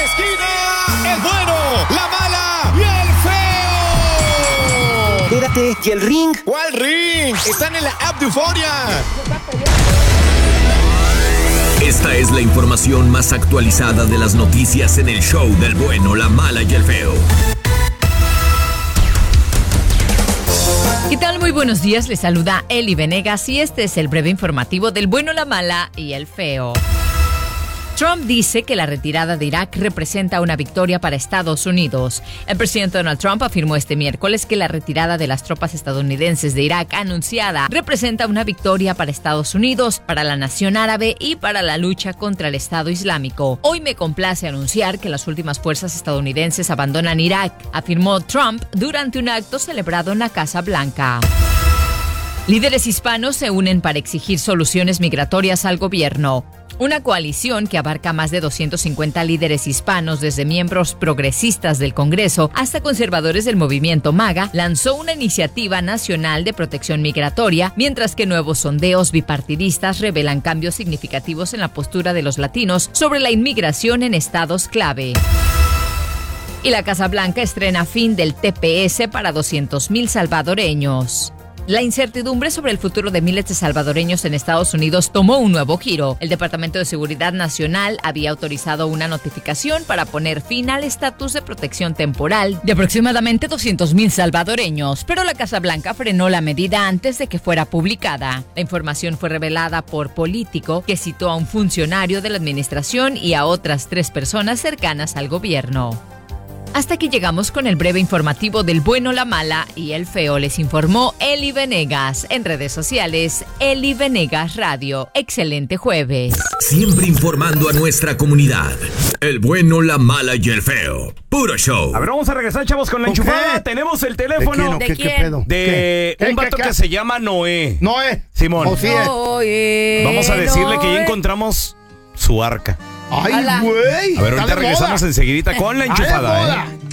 esquina, el bueno, la mala y el feo. Espérate, ¿y el ring? ¿Cuál ring? Están en la app de Euforia. Esta es la información más actualizada de las noticias en el show del bueno, la mala y el feo. ¿Qué tal? Muy buenos días, les saluda Eli Venegas y este es el breve informativo del bueno, la mala y el feo. Trump dice que la retirada de Irak representa una victoria para Estados Unidos. El presidente Donald Trump afirmó este miércoles que la retirada de las tropas estadounidenses de Irak anunciada representa una victoria para Estados Unidos, para la nación árabe y para la lucha contra el Estado Islámico. Hoy me complace anunciar que las últimas fuerzas estadounidenses abandonan Irak, afirmó Trump durante un acto celebrado en la Casa Blanca. Líderes hispanos se unen para exigir soluciones migratorias al gobierno. Una coalición que abarca más de 250 líderes hispanos, desde miembros progresistas del Congreso hasta conservadores del movimiento MAGA, lanzó una iniciativa nacional de protección migratoria, mientras que nuevos sondeos bipartidistas revelan cambios significativos en la postura de los latinos sobre la inmigración en estados clave. Y la Casa Blanca estrena fin del TPS para 200,000 salvadoreños. La incertidumbre sobre el futuro de miles de salvadoreños en Estados Unidos tomó un nuevo giro. El Departamento de Seguridad Nacional había autorizado una notificación para poner fin al estatus de protección temporal de aproximadamente 200,000 salvadoreños, pero la Casa Blanca frenó la medida antes de que fuera publicada. La información fue revelada por Político, que citó a un funcionario de la administración y a otras 3 personas cercanas al gobierno. Hasta aquí llegamos con el breve informativo del bueno, la mala y el feo. Les informó Eli Venegas. En redes sociales, Eli Venegas Radio. Excelente jueves. Siempre informando a nuestra comunidad. El bueno, la mala y el feo. Puro show. A ver, vamos a regresar, chavos, con la enchufada. Tenemos el teléfono ¿De quién? ¿Qué pedo? de un vato que se llama Noé. Noé. Simón. ¿O sí es? Vamos a decirle que ya encontramos su arca. Ay, güey. A ver, ahorita regresamos enseguidita con la enchufada,